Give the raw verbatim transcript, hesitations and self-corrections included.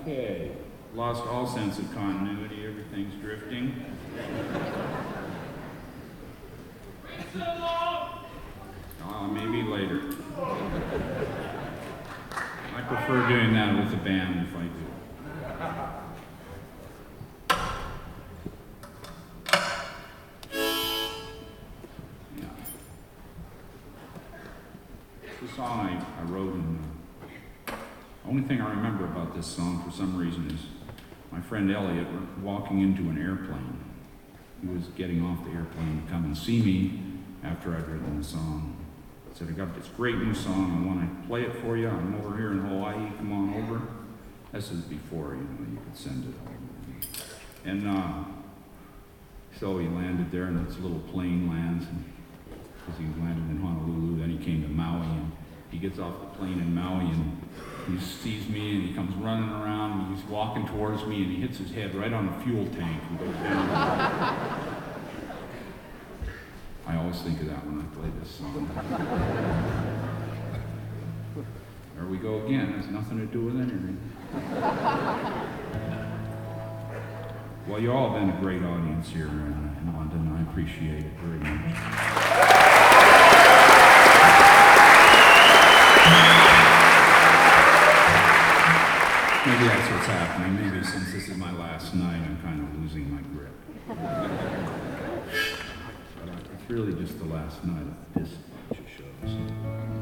Okay, lost all sense of continuity, everything's drifting. Uh, maybe later. I prefer doing that with the band if I do. Yeah. It's a song I, I wrote and uh, the only thing I remember about this song for some reason is my friend Elliot walking into an airplane. He was getting off the airplane to come and see me after I'd written the song. He said, I got this great new song, I want to play it for you. I'm over here in Hawaii, come on over. This is before, you know, you could send it home. And uh, so he landed there, and this little plane lands, because he landed in Honolulu, then he came to Maui, and he gets off the plane in Maui, and he sees me, and he comes running around, and he's walking towards me, and he hits his head right on the fuel tank and goes down. I always think of that when I play this song. There we go again. Has nothing to do with anything. Well, you all have been a great audience here in, in London. I appreciate it very much. Maybe that's what's happening. Maybe since this is my last night, I'm kind of losing my grip. But it's really just the last night of this bunch of shows.